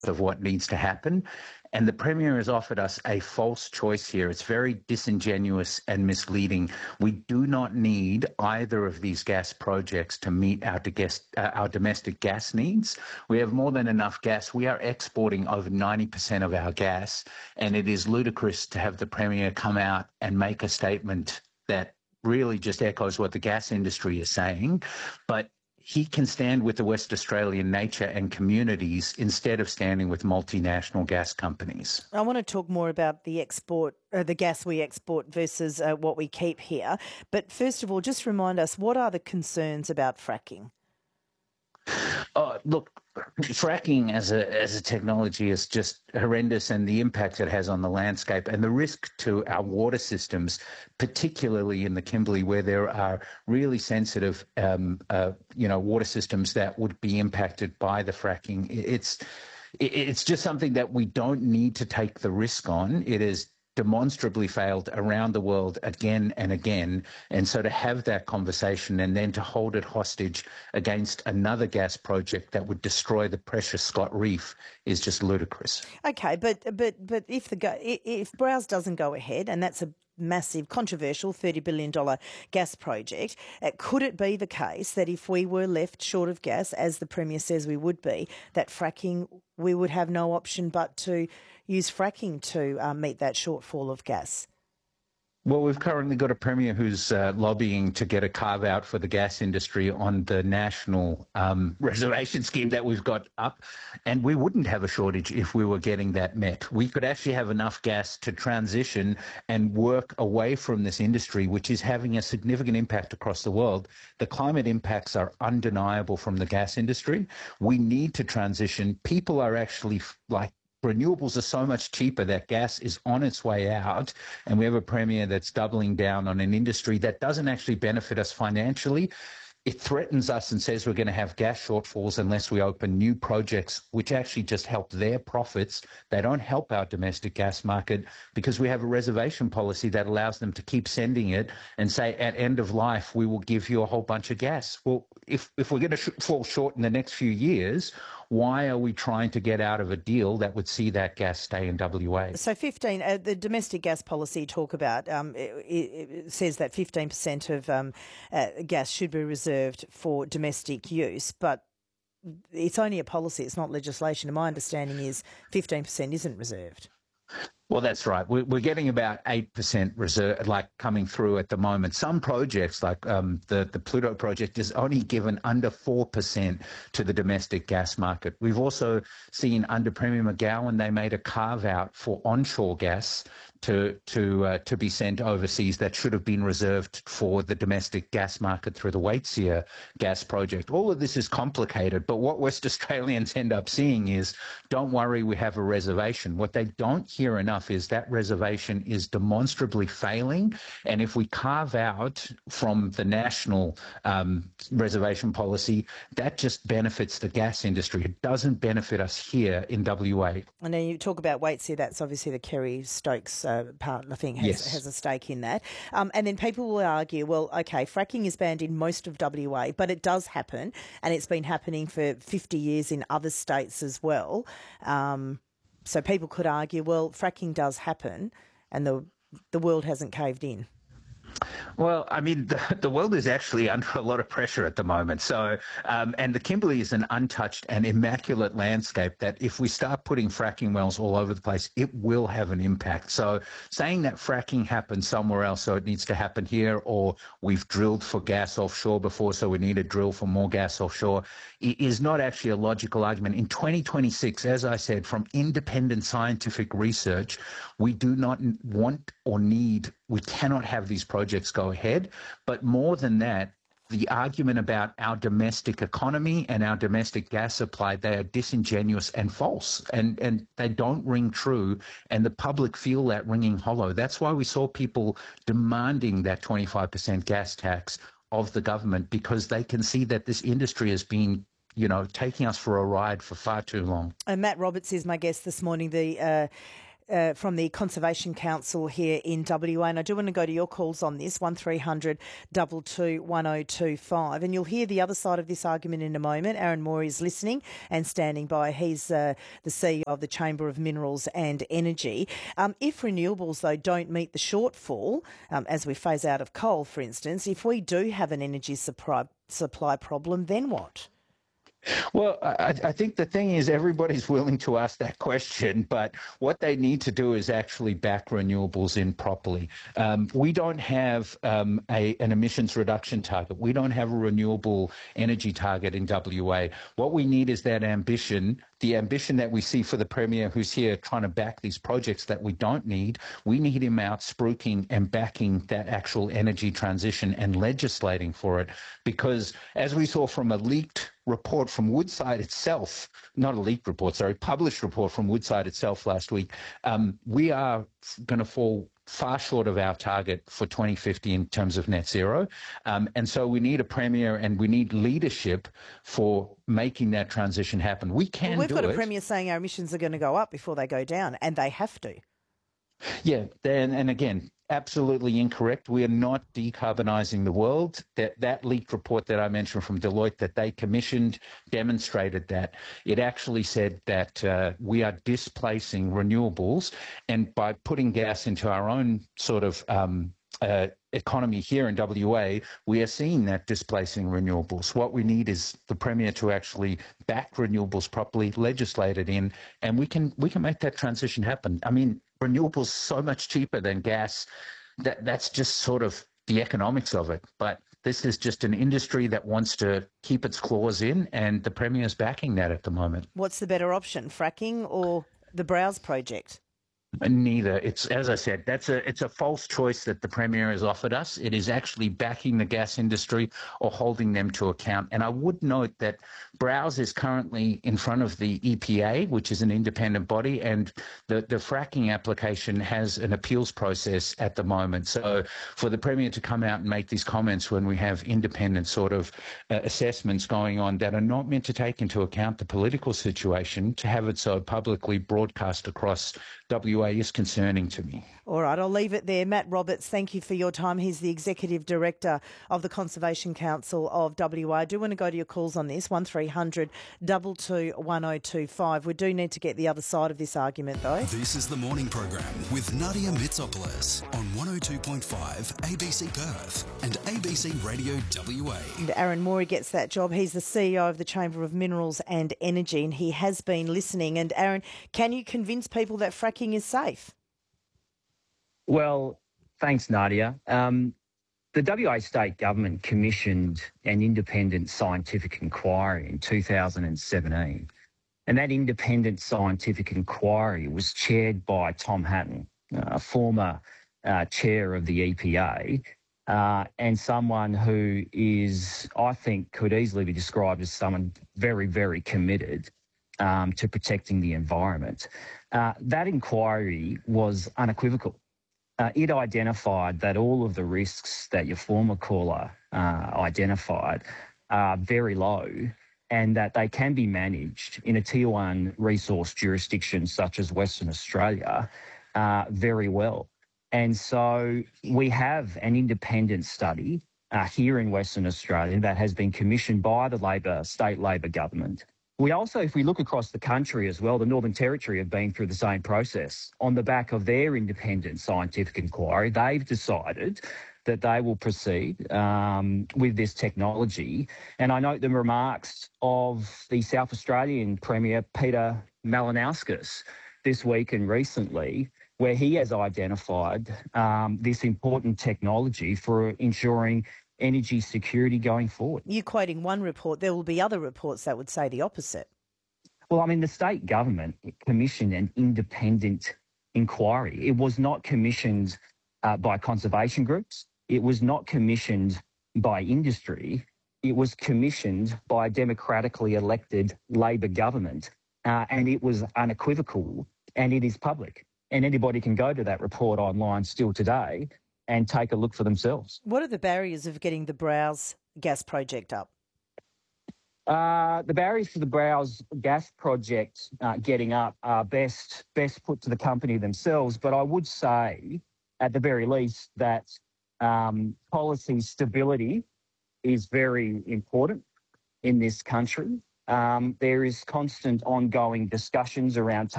of what needs to happen. And the Premier has offered us a false choice here. It's very disingenuous and misleading. We do not need either of these gas projects to meet our domestic gas needs. We have more than enough gas. We are exporting over 90% of our gas, and it is ludicrous to have the Premier come out and make a statement that really just echoes what the gas industry is saying. But he can stand with the West Australian nature and communities instead of standing with multinational gas companies. I want to talk more about the gas we export versus what we keep here. But first of all, just remind us, what are the concerns about fracking? Look, fracking as a technology is just horrendous, and the impact it has on the landscape and the risk to our water systems, particularly in the Kimberley, where there are really sensitive, water systems that would be impacted by the fracking. It's just something that we don't need to take the risk on. It is demonstrably failed around the world again and again. And so to have that conversation and then to hold it hostage against another gas project that would destroy the precious Scott Reef is just ludicrous. Okay, but if Browse doesn't go ahead, and that's a massive, controversial $30 billion gas project, could it be the case that if we were left short of gas, as the Premier says we would be, that fracking, we would have no option but to use fracking to meet that shortfall of gas? Well, we've currently got a Premier who's lobbying to get a carve-out for the gas industry on the national reservation scheme that we've got up, and we wouldn't have a shortage if we were getting that met. We could actually have enough gas to transition and work away from this industry, which is having a significant impact across the world. The climate impacts are undeniable from the gas industry. We need to transition. People are actually renewables are so much cheaper that gas is on its way out, and we have a Premier that's doubling down on an industry that doesn't actually benefit us financially. It threatens us and says we're going to have gas shortfalls unless we open new projects, which actually just help their profits. They don't help our domestic gas market because we have a reservation policy that allows them to keep sending it and say at end of life, we will give you a whole bunch of gas. Well, if we're going to fall short in the next few years, why are we trying to get out of a deal that would see that gas stay in WA? So the domestic gas policy talk about, it says that 15% of gas should be reserved for domestic use, but it's only a policy, it's not legislation. And my understanding is 15% isn't reserved. Well, that's right. We're getting about 8% reserve, coming through at the moment. Some projects, like the Pluto project, is only given under 4% to the domestic gas market. We've also seen under Premier McGowan, they made a carve out for onshore gas to be sent overseas that should have been reserved for the domestic gas market through the Waitsia gas project. All of this is complicated, but what West Australians end up seeing is, don't worry, we have a reservation. What they don't hear enough is that reservation is demonstrably failing, and if we carve out from the national reservation policy, that just benefits the gas industry. It doesn't benefit us here in WA. And then you talk about Waitsia, that's obviously the Kerry Stokes part, I think, has a stake in that. And then people will argue, well, okay, fracking is banned in most of WA, but it does happen, and it's been happening for 50 years in other states as well. So people could argue, well, fracking does happen, and the world hasn't caved in. Well, I mean, the world is actually under a lot of pressure at the moment. So, and the Kimberley is an untouched and immaculate landscape that if we start putting fracking wells all over the place, it will have an impact. So saying that fracking happens somewhere else, so it needs to happen here, or we've drilled for gas offshore before, so we need to drill for more gas offshore, is not actually a logical argument. In 2026, as I said, from independent scientific research, we do not want or need, we cannot have these projects go ahead. But more than that, the argument about our domestic economy and our domestic gas supply, they are disingenuous and false, and they don't ring true, and the public feel that ringing hollow. That's why we saw people demanding that 25% gas tax of the government, because they can see that this industry has been, taking us for a ride for far too long. Matt Roberts is my guest this morning, the from the Conservation Council here in WA, and I do want to go to your calls on this, 1300 22 1025, and you'll hear the other side of this argument in a moment. Aaron Moore is listening and standing by. He's the CEO of the Chamber of Minerals and Energy. If renewables, though, don't meet the shortfall, as we phase out of coal, for instance, if we do have an energy supply problem, then what? Well, I think the thing is everybody's willing to ask that question, but what they need to do is actually back renewables in properly. We don't have an emissions reduction target. We don't have a renewable energy target in WA. What we need is that ambition, the ambition that we see for the Premier who's here trying to back these projects that we don't need. We need him out spruiking and backing that actual energy transition and legislating for it, because as we saw from a leaked report from Woodside itself, not a leaked report, sorry, published report from Woodside itself last week, we are going to fall far short of our target for 2050 in terms of net zero. And so we need a Premier and we need leadership for making that transition happen. We can do it. We've got a Premier saying our emissions are going to go up before they go down, and they have to. Yeah, and again, absolutely incorrect. We are not decarbonising the world. That leaked report that I mentioned from Deloitte that they commissioned demonstrated that. It actually said that we are displacing renewables, and by putting gas into our own sort of economy here in WA, we are seeing that displacing renewables. What we need is the Premier to actually back renewables properly, legislate it in, and we can make that transition happen. I mean, renewables so much cheaper than gas. That's just sort of the economics of it. But this is just an industry that wants to keep its claws in, and the Premier's backing that at the moment. What's the better option, fracking or the Browse project? Neither. It's, as I said, it's a false choice that the Premier has offered us. It is actually backing the gas industry or holding them to account. And I would note that Browse is currently in front of the EPA, which is an independent body, and the fracking application has an appeals process at the moment. So for the Premier to come out and make these comments when we have independent sort of assessments going on that are not meant to take into account the political situation, to have it so publicly broadcast across WA is concerning to me. All right, I'll leave it there. Matt Roberts, thank you for your time. He's the Executive Director of the Conservation Council of WA. I do want to go to your calls on this, 1300 22 1025. We do need to get the other side of this argument, though. This is the morning program with Nadia Mitsopoulos on 102.5 ABC Perth and ABC Radio WA. And Aaron Moore gets that job. He's the CEO of the Chamber of Minerals and Energy, and he has been listening. And Aaron, can you convince people that fracking is safe? Well, thanks, Nadia. The WA State Government commissioned an independent scientific inquiry in 2017, and that independent scientific inquiry was chaired by Tom Hatton, a former chair of the EPA, and someone who is, I think, could easily be described as someone very, very committed to protecting the environment. That inquiry was unequivocal. It identified that all of the risks that your former caller identified are very low, and that they can be managed in a Tier 1 resource jurisdiction such as Western Australia very well. And so we have an independent study here in Western Australia that has been commissioned by the state Labor government. We also, if we look across the country as well, the Northern Territory have been through the same process. On the back of their independent scientific inquiry, they've decided that they will proceed with this technology. And I note the remarks of the South Australian Premier, Peter Malinauskas, this week and recently, where he has identified this important technology for ensuring energy security going forward. You're quoting one report. There will be other reports that would say the opposite. Well, I mean, the state government commissioned an independent inquiry. It was not commissioned by conservation groups. It was not commissioned by industry. It was commissioned by a democratically elected Labor government, and it was unequivocal, and it is public. And anybody can go to that report online still today and take a look for themselves. What are the barriers of getting the Browse gas project up? The barriers to the Browse gas project getting up are best put to the company themselves. But I would say, at the very least, that policy stability is very important in this country. There is constant ongoing discussions around